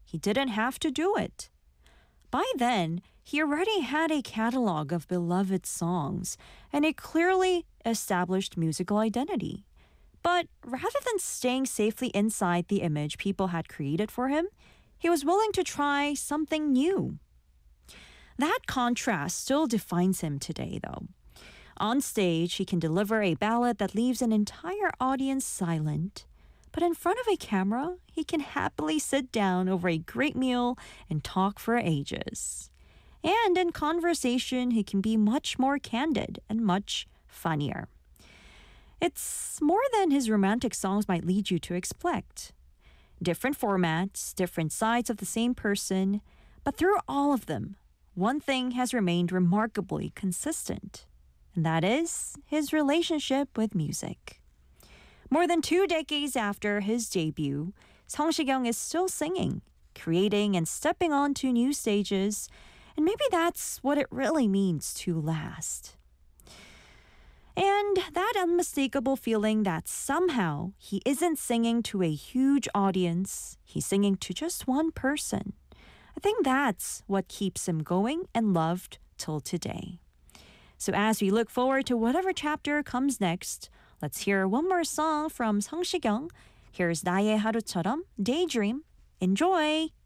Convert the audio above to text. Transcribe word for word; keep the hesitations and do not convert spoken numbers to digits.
he didn't have to do it. By then, he already had a catalog of beloved songs and a clearly established musical identity. But rather than staying safely inside the image people had created for him, he was willing to try something new. That contrast still defines him today, though. On stage, he can deliver a ballad that leaves an entire audience silent. But in front of a camera, he can happily sit down over a great meal and talk for ages. And in conversation, he can be much more candid and much funnier. It's more than his romantic songs might lead you to expect. Different formats, different sides of the same person, but through all of them, one thing has remained remarkably consistent, and that is his relationship with music. More than two decades after his debut, 성시경 is still singing, creating and stepping onto new stages, and maybe that's what it really means to last. And that unmistakable feeling that somehow he isn't singing to a huge audience, he's singing to just one person. I think that's what keeps him going and loved till today. So as we look forward to whatever chapter comes next, let's hear one more song from 성시경. Here's 나의 하루처럼, Daydream. Enjoy!